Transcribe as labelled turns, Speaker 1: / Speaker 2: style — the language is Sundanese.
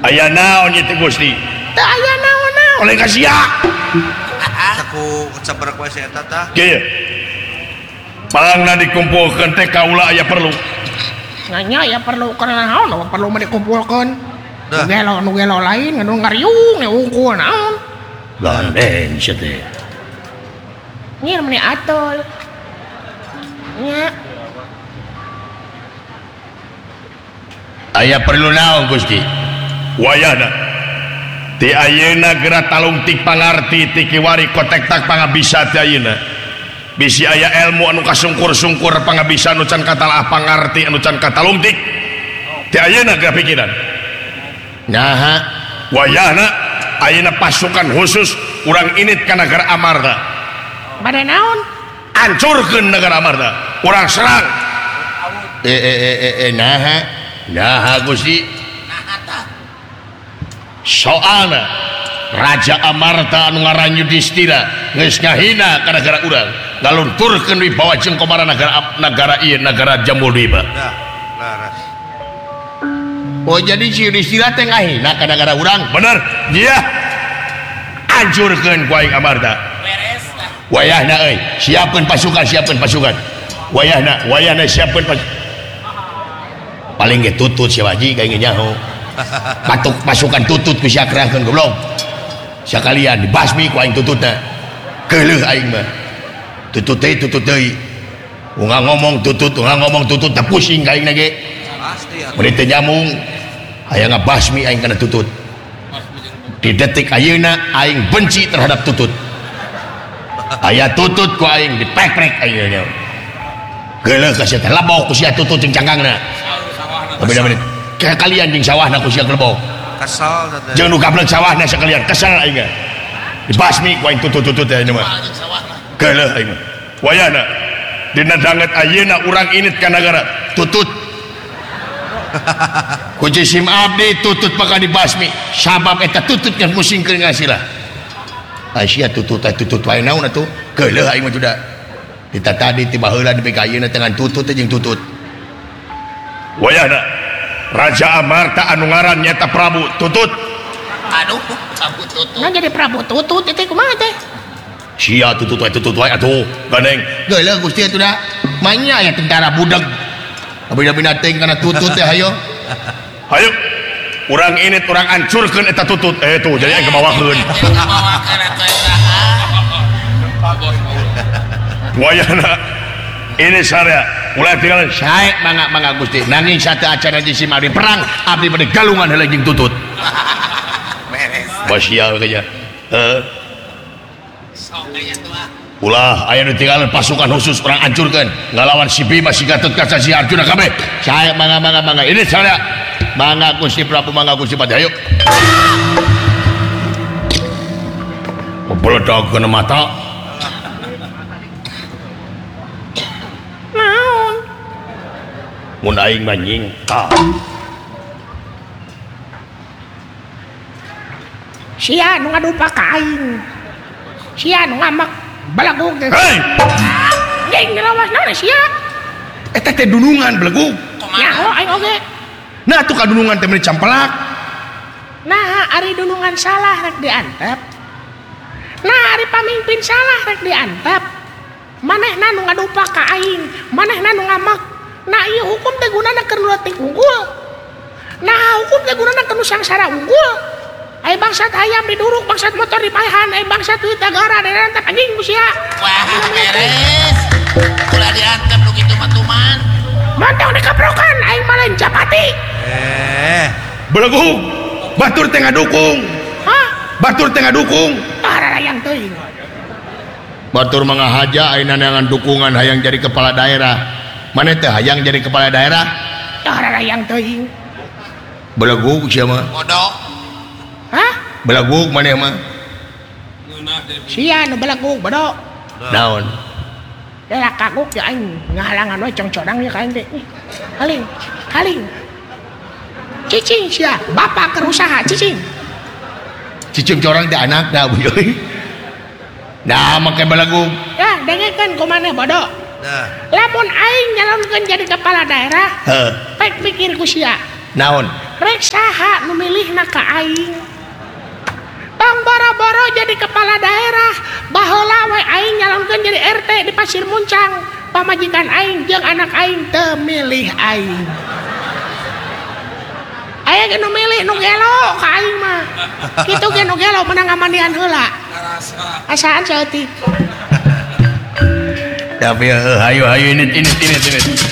Speaker 1: aya naon ieu Gusti
Speaker 2: teu aya naon-naon
Speaker 1: oleh ka sia
Speaker 3: aku sabar ku eta tah
Speaker 1: kieu palangna dikumpulkeun teh kaula aya perlu
Speaker 2: nganya ya perlu karena naon perlu mah dikumpulkeun
Speaker 3: Dah.
Speaker 2: nu gelo lain nu ngariung ne ungkul naon
Speaker 1: gandeng sia teh
Speaker 2: nyer meni atol nya
Speaker 1: aya perlu naon Gusti wayahna ti ayeuna geura talung tik pangarti ti kiwari kotek tak pangabisa ti ayeuna bisi aya ilmu anu kasungkur-sungkur pangabisa anu can katalah pangarti anu can katalung tik ti ayeuna geura pikiran nyaha wayahna ayeuna pasukan khusus urang init ka nagara Amarta
Speaker 2: bade naon
Speaker 1: hancurkeun nagara Amarta urang serang naha Gusti soalna Raja Amarta anu ngaran Yudhistira geus ngahina ka nagara urang ngalunturkeun wibawa jeung komara nagara ieu nagara Jambudvipa
Speaker 3: dah laras
Speaker 1: oh jadi si Yudhistira teh ngahina ka nagara urang bener dia hancurkeun ku aing Amarta wayahna euy siapkeun pasukan wayahna siapkeun paling ge tutut si waji kayak nyaho batuk pasukan tutut ku sia kerahkeun goblok sakalian dibasmi ku aing tututna geuleuh aing mah tutut deui ungah ngomong tutut teh pusing ka aing na ge
Speaker 3: pasti ya
Speaker 1: bari teu nyamung aya ngabasmi aing kana tutut di detik ayeuna aing benci terhadap tutut aya tutut ku aing diprek-prek aing nya geuleuh ka sia teh labok ku sia tutut jeung cangkangna beda-beda kalian jeung sawahna ku sia lebok
Speaker 3: kesal teh
Speaker 1: jeung nu gablek sawahna sakalian kesel aing dibasmi ku aing tutut-tutut teh mah geuleuh aing wayahna dina danget ayeuna urang init ka nagara tutut ku jisim abdi tutut maka dibasmi sabab eta tutut kan musingkeun ngasilah sia tutut wae naon atuh geuleuh aing mah juda dita tadi tiba heula di ayeuna dengan tutut jeung tutut wayahna Raja Amarta anu ngaran nyata Prabu Tutut
Speaker 4: aduh Prabu Tutut
Speaker 2: nah jadi Prabu Tutut itu kumaha teh
Speaker 1: sia tutut wae atuh gandeng geuleuh Gusti atuh da manya aya tentara budak abina teh kana tutut teh hayo urang init urang hancurkeun eta tutut tuh jadi aing kebawakeun wayahna ini saya mulai tinggal saya mangga Gusti nanging satu acara di simari perang abdi pada galungan heula jeung tutut basia kaya ulah aya nu tinggal pasukan khusus orang hancurkeun ngalawan si Bima si Gatot si Arjuna kabeh saya mangga ini saya mangga Gusti Prabu mangga Gusti Pati ayo meledak kena mata mun aing manjing
Speaker 2: sia nu ngadupa ka aing sia nu ngamak balagug teh
Speaker 1: hei
Speaker 2: jeung ngelawas naon sia
Speaker 1: eta teh dunungan belegug
Speaker 2: nyaho aing oge
Speaker 1: nah tuh kadunungan teh meuli campelak
Speaker 2: nah ari dunungan salah rek diantep nah ari pamimpin salah rek diantep manehna nu ngadupa ka aing manehna nu ngamak nah iya hukum teh gunana keur leutik unggul nah hukum teh gunana keur sangsara unggul ai bangsat hayam diduruk bangsat motor dipaehan ai bangsat duit negara diantep anjing ku sia
Speaker 4: wah beres ulah diantep lu kitu mah tuman
Speaker 2: montong dikeprokan aing mah lain capati
Speaker 1: belegug batur teh ngadukung
Speaker 2: hah
Speaker 1: batur teh ngadukung
Speaker 2: tarayang teuing
Speaker 1: batur mangahaja ayeuna neangan dukungan hayang jadi kepala daerah mana teh hayang jadi kepala daerah
Speaker 2: tarayang teuing
Speaker 1: belegug sia mah
Speaker 4: bodoh
Speaker 2: hah
Speaker 1: belegug maneh mah
Speaker 2: sia nu belagug bodo
Speaker 1: naon
Speaker 2: lah kaguk ya aing ngahalangan we congcodang ya ka aing teh haling cicing sia bapak keur usaha cicing
Speaker 1: corang teh anak da euy da make belegug
Speaker 2: ya dengekeun ku maneh bodo lamun aing nyalonkeun jadi kepala daerah pek pikir ku sia
Speaker 1: naon
Speaker 2: rek saha anu milihna ka aing. Tong boro-boro jadi kepala daerah, baheula we aing nyalonkeun jadi RT di Pasir Muncang. Pamajikan aing jeung anak aing teu milih aing. Aya ge nu milih nu gelo ka aing mah. Kitu ge nu gelo menang ngamandian heula. Asaan saeutik.
Speaker 1: Tapi hayu ini